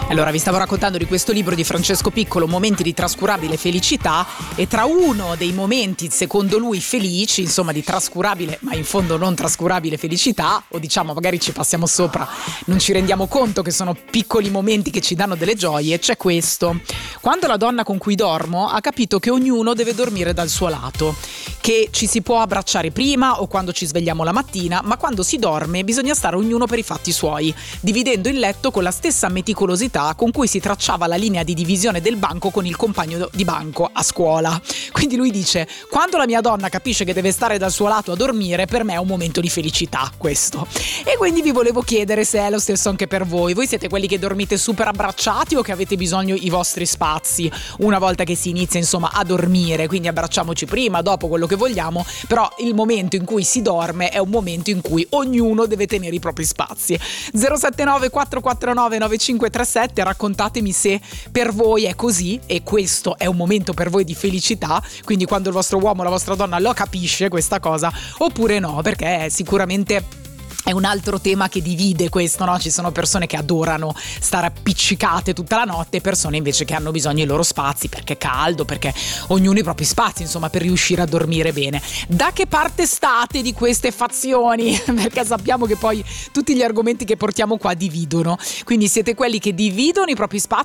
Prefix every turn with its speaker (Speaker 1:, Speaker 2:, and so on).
Speaker 1: Allora, vi stavo raccontando di questo libro di Francesco Piccolo, Momenti di trascurabile felicità, e tra uno dei momenti, secondo lui, felici, insomma di trascurabile, ma in fondo non trascurabile felicità, o diciamo magari ci passiamo sopra, non ci rendiamo conto che sono piccoli momenti che ci danno delle gioie, c'è questo. Quando la donna con cui dormo ha capito che ognuno deve dormire dal suo lato, che ci si può abbracciare prima o quando ci svegliamo la mattina, ma quando si dorme bisogna stare ognuno per i fatti suoi, dividendo il letto con la stessa meticolosità con cui si tracciava la linea di divisione del banco con il compagno di banco a scuola. Quindi lui dice: quando la mia donna capisce che deve stare dal suo lato a dormire, per me è un momento di felicità questo. E quindi vi volevo chiedere se è lo stesso anche per voi. Voi siete quelli che dormite super abbracciati o che avete bisogno i vostri spazi una volta che si inizia insomma a dormire? Quindi abbracciamoci prima, dopo, quello che vogliamo, però il momento in cui si dorme è un momento in cui ognuno deve tenere i propri spazi. 079 449 9537, raccontatemi se per voi è così e questo è un momento per voi di felicità, quindi quando il vostro uomo o la vostra donna lo capisce questa cosa, oppure no, perché sicuramente è un altro tema che divide questo, no? Ci sono persone che adorano stare appiccicate tutta la notte e persone invece che hanno bisogno dei loro spazi perché è caldo, perché ognuno i propri spazi, insomma, per riuscire a dormire bene. Da che parte state di queste fazioni? Perché sappiamo che poi tutti gli argomenti che portiamo qua dividono. Quindi siete quelli che dividono i propri spazi